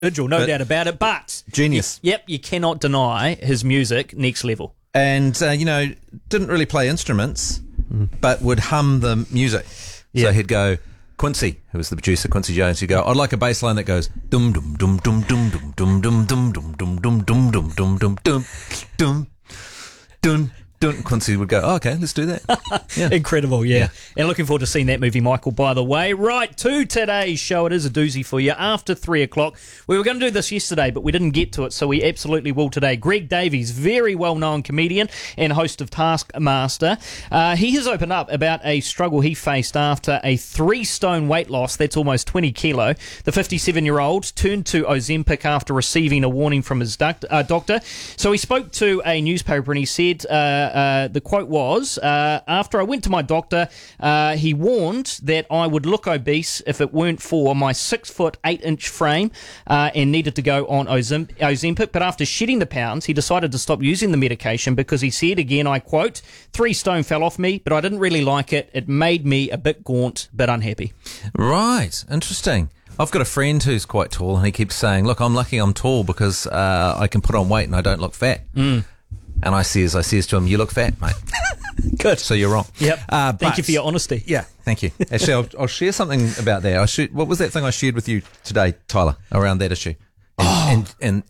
individual, no doubt about it. But genius. You cannot deny his music next level. And didn't really play instruments, but would hum the music. Yeah. So he'd go, Quincy, who was the producer, Quincy Jones, he'd go, I'd like a bass line that goes dum dum dum dum dum dum dum dum dum dum dum dum dum dum dum dum dum dum. Quincy would go, okay, let's do that. Yeah. Incredible, yeah. And looking forward to seeing that movie, Michael, by the way. Right, to today's show. It is a doozy for you. After 3 o'clock, we were going to do this yesterday, but we didn't get to it, so we absolutely will today. Greg Davies, very well-known comedian and host of Taskmaster. He has opened up about a struggle he faced after a 3-stone weight loss. That's almost 20 kilo. The 57-year-old turned to Ozempic after receiving a warning from his doctor. So he spoke to a newspaper and he said... the quote was, after I went to my doctor, he warned that I would look obese if it weren't for my 6'8" frame and needed to go on Ozempic. But after shedding the pounds, he decided to stop using the medication because he said, again, I quote, 3 stone fell off me, but I didn't really like it. It made me a bit gaunt, but unhappy. Right. Interesting. I've got a friend who's quite tall and he keeps saying, look, I'm lucky I'm tall because I can put on weight and I don't look fat. And I says to him, you look fat, mate. Good. So you're wrong. Yep. Thank you for your honesty. Yeah, thank you. Actually, I'll share something about that. What was that thing I shared with you today, Tyler, around that issue? And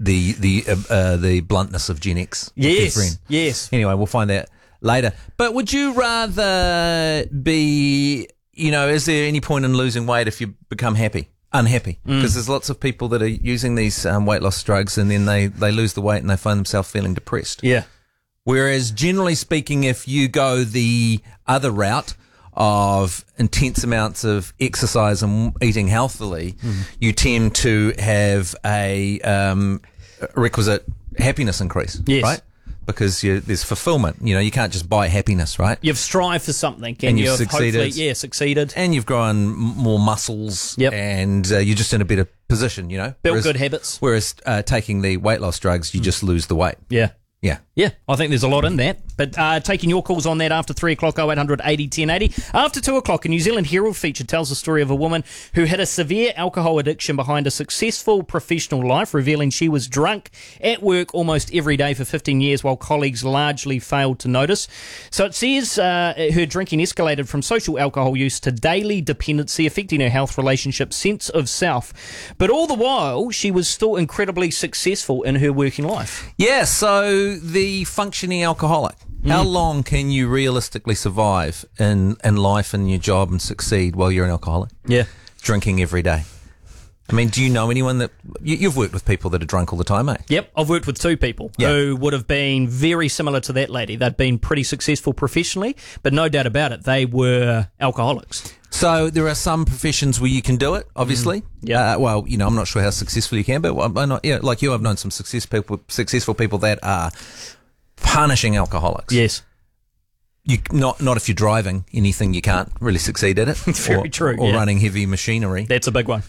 the bluntness of Gen X. Yes. Anyway, we'll find that later. But would you rather be, is there any point in losing weight if you become unhappy? Because there's lots of people that are using these weight loss drugs and then they lose the weight and they find themselves feeling depressed. Yeah. Whereas generally speaking, if you go the other route of intense amounts of exercise and eating healthily, you tend to have a requisite happiness increase, yes. right? Because there's fulfillment. You can't just buy happiness, right? You've strived for something and you've succeeded. Succeeded. And you've grown more muscles. Yep. And you're just in a better position, Built good habits. Whereas taking the weight loss drugs, you just lose the weight. Yeah. Yeah, I think there's a lot in that. But taking your calls on that after 3 o'clock, 0800 80 1080. After 2 o'clock, a New Zealand Herald feature tells the story of a woman who had a severe alcohol addiction behind a successful professional life, revealing she was drunk at work almost every day for 15 years while colleagues largely failed to notice. So it says her drinking escalated from social alcohol use to daily dependency, affecting her health, relationship, sense of self. But all the while, she was still incredibly successful in her working life. Yeah, so the functioning alcoholic. How long can you realistically survive in life and your job and succeed while you're an alcoholic? Yeah. Drinking every day. I mean, do you know anyone that... You've worked with people that are drunk all the time, eh? Yep, I've worked with 2 people who would have been very similar to that lady. They'd been pretty successful professionally, but no doubt about it, they were alcoholics. So there are some professions where you can do it, obviously. Yeah. Well, I'm not sure how successful you can, but like you, I've known some successful people that are punishing alcoholics. Yes. You not if you're driving anything, you can't really succeed at it. It's very true. Or running heavy machinery. That's a big one.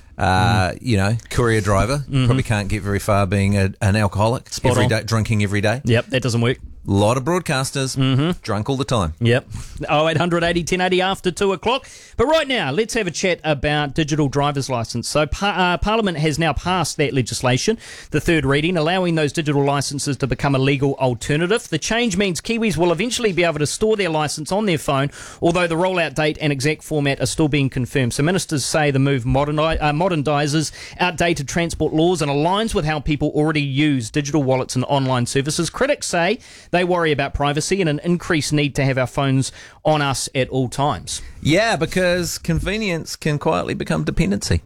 Courier driver probably can't get very far being an alcoholic. Spot every on. day, drinking every day. Yep, that doesn't work. A lot of broadcasters drunk all the time. Yep. 0800 80 1080 after 2 o'clock. But right now, let's have a chat about digital driver's licence. So Parliament has now passed that legislation, the third reading, allowing those digital licences to become a legal alternative. The change means Kiwis will eventually be able to store their licence on their phone, although the rollout date and exact format are still being confirmed. So ministers say the move modernises outdated transport laws and aligns with how people already use digital wallets and online services. Critics say they worry about privacy and an increased need to have our phones on us at all times. Yeah, because convenience can quietly become dependency.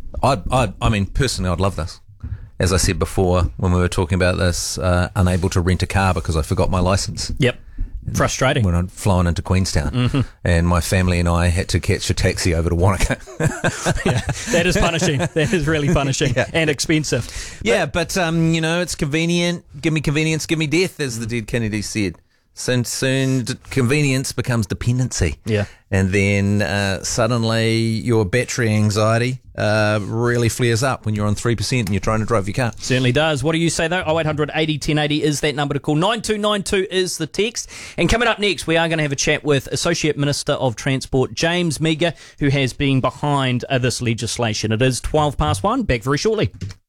I mean, personally, I'd love this. As I said before, when we were talking about this, unable to rent a car because I forgot my licence. Yep. Frustrating. When I'd flown into Queenstown and my family and I had to catch a taxi over to Wanaka. Yeah, that is punishing. That is really punishing and expensive. But it's convenient. Give me convenience, give me death, as the dead Kennedy said. Soon convenience becomes dependency. Yeah. And then suddenly your battery anxiety really flares up when you're on 3% and you're trying to drive your car. Certainly does. What do you say, though? 0800 80 1080 is that number to call. 9292 is the text. And coming up next, we are going to have a chat with Associate Minister of Transport, James Meagher, who has been behind this legislation. It is 1. Back very shortly.